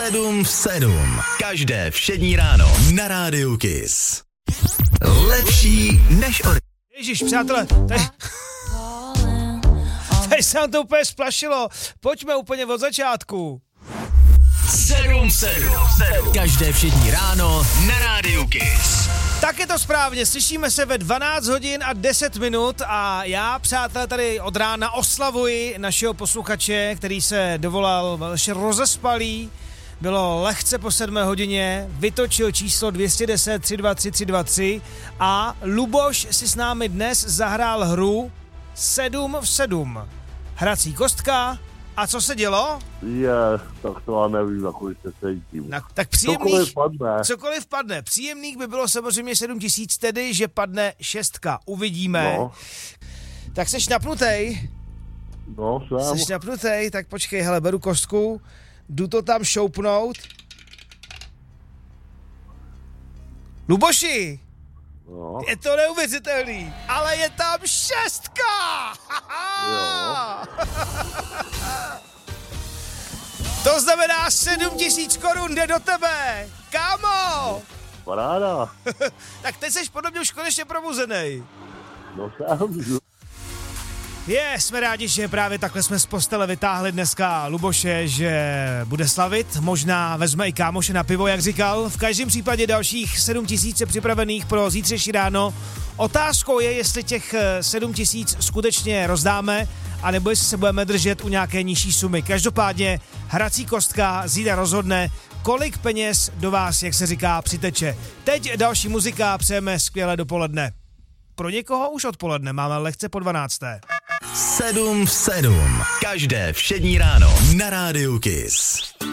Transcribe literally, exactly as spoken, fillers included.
sedm v sedm. Každé všední ráno na Rádiu Kiss. Lepší než or... Ježiš, přátelé, tady... tady se nám to úplně splašilo. Pojďme úplně od začátku. sedm sedm. Každé všední ráno na Rádiu Kiss. Tak je to správně, slyšíme se ve dvanáct hodin a deset minut a já, přátelé, tady od rána oslavuji našeho posluchače, který se dovolal velmi rozespalý. Bylo lehce po sedmé hodině, vytočil číslo dvě jedna nula tři dva tři tři dva tři a Luboš si s námi dnes zahrál hru sedm v sedm. Hrací kostka. A co se dělo? Je, tak to já nevím, jakož se cítím. Na, tak příjemných, cokoliv padne. Cokoliv padne. Příjemných by bylo samozřejmě sedm tisíc, tedy, že padne šestka. Uvidíme. No. Tak seš napnutej? No, jsem. Seš napnutej, tak počkej, hele, beru kostku, jdu to tam šoupnout. Luboši! No. Je to neuvěřitelný, ale je tam šestka! To znamená sedm tisíc korun jde do tebe, kámo! Paráda. Tak teď seš podobně už konečně probuzenej. No jsem. Je, jsme rádi, že právě takhle jsme z postele vytáhli dneska Luboše, že bude slavit, možná vezme i kámoše na pivo, jak říkal. V každém případě dalších sedm tisíc je připravených pro zítřejší ráno. Otázkou je, jestli těch sedm tisíc skutečně rozdáme, anebo jestli se budeme držet u nějaké nižší sumy. Každopádně hrací kostka zítra rozhodne, kolik peněz do vás, jak se říká, přiteče. Teď další muzika, přejeme skvělé dopoledne. Pro někoho už odpoledne, máme lehce po dvanácté. sedm v sedm. Každé všední ráno na Rádiu Kiss.